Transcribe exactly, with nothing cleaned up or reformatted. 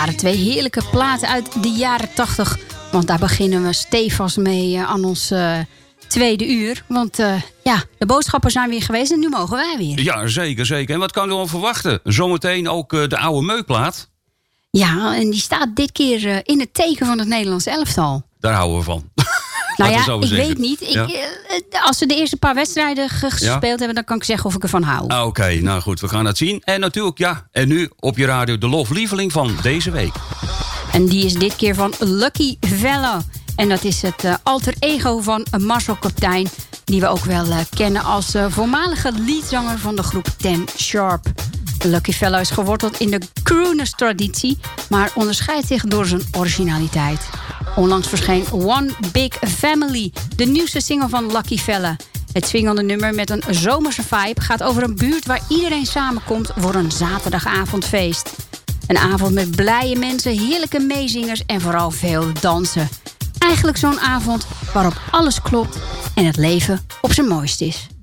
waren twee heerlijke platen uit de jaren tachtig. Want daar beginnen we stevast mee uh, aan ons uh, tweede uur. Want uh, ja, de boodschappen zijn weer geweest en nu mogen wij weer. Ja, zeker, zeker. En wat kan je dan verwachten? Zometeen ook uh, de oude meukplaat. Ja, en die staat dit keer uh, in het teken van het Nederlands elftal. Daar houden we van. Nou ja, ik zeggen. weet niet. Ik, ja? uh, als we de eerste paar wedstrijden gespeeld ja? hebben, dan kan ik zeggen of ik ervan hou. Ah, Oké, okay, nou goed, we gaan het zien. En natuurlijk, ja, en nu op je radio de loflieveling van deze week. En die is dit keer van Lucky Fellow. En dat is het uh, alter ego van uh, Marcel Kaptein, die we ook wel uh, kennen als uh, voormalige leadzanger van de groep Ten Sharp. Lucky Fellow is geworteld in de crooners-traditie, maar onderscheidt zich door zijn originaliteit. Onlangs verscheen One Big Family, de nieuwste single van Lucky Fellow. Het swingende nummer met een zomerse vibe gaat over een buurt waar iedereen samenkomt voor een zaterdagavondfeest. Een avond met blije mensen, heerlijke meezingers en vooral veel dansen. Eigenlijk zo'n avond waarop alles klopt en het leven op zijn mooist is.